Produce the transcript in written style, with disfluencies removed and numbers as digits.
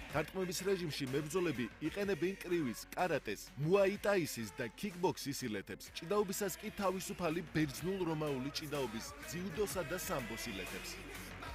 დარტყმების რეჟიმში მებრძოლები იყენებენ კრივის, კარატეს, მუაი-ტაისის და კიკბოქსის ილეთებს. ჭიდაობისას კი თავისუფალი ბერძნულ-რომაული ჭიდაობის, ძიუდოსა და სამბოს ილეთებს.